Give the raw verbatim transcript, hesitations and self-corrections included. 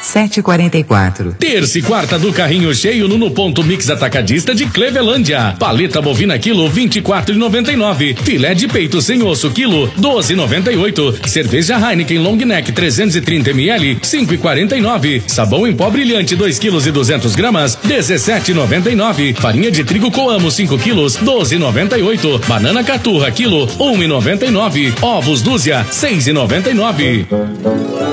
sete quarenta e quatro. Terça e quarta do carrinho cheio no, no ponto Mix Atacadista de Clevelândia. Paleta bovina quilo vinte e quatro e noventa e nove. Filé de peito sem osso quilo doze e noventa e oito. Cerveja Heineken Long Neck trezentos e trinta mililitros cinco e quarenta e nove. Sabão em pó brilhante dois quilos e duzentos gramas dezessete e noventa e nove. Farinha de trigo Coamo cinco quilos doze e noventa e oito. Banana Caturra quilo um e noventa e nove. Ovos Dúzia seis e noventa e nove.